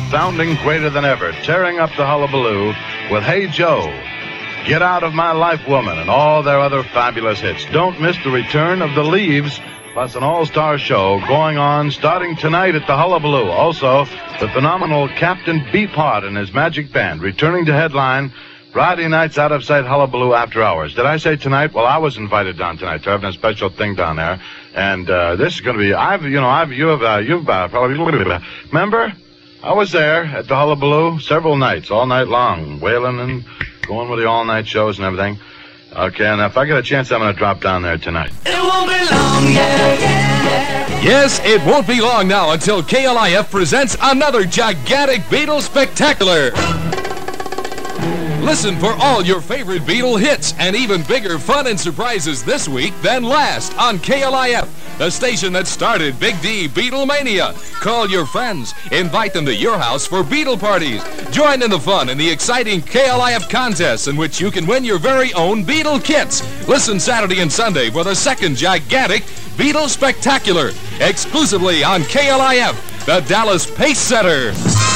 sounding greater than ever, tearing up the hullabaloo with Hey Joe, Get Out of My Life Woman, and all their other fabulous hits. Don't miss the return of The Leaves, plus an all-star show going on starting tonight at the Hullabaloo. Also, the phenomenal Captain Beefheart and his magic band returning to headline Friday night's Out of Sight Hullabaloo after hours. Did I say tonight? Well, I was invited down tonight. They're having a special thing down there, and this is going to be. You've probably remember. I was there at the Hullabaloo several nights, all night long, wailing and going with the all-night shows and everything. Okay, and if I get a chance, I'm going to drop down there tonight. It won't be long, Yes, it won't be long now until KLIF presents another gigantic Beatle Spectacular. Listen for all your favorite Beatle hits and even bigger fun and surprises this week than last on KLIF, the station that started Big D Beatlemania. Call your friends, invite them to your house for Beatle parties. Join in the fun in the exciting KLIF contests in which you can win your very own Beatle kits. Listen Saturday and Sunday for the second gigantic Beatle Spectacular, exclusively on KLIF, the Dallas Pace Setter.